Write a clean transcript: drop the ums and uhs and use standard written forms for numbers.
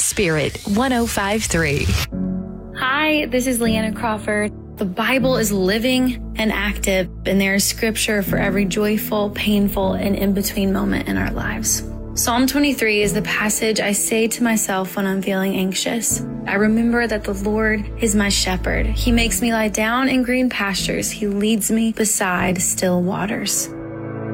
Spirit 105.3. Hi, this is Leanna Crawford. The Bible is living and active, and there is scripture for every joyful, painful, and in-between moment in our lives. Psalm 23 is the passage I say to myself when I'm feeling anxious. I remember that the Lord is my shepherd. He makes me lie down in green pastures. He leads me beside still waters.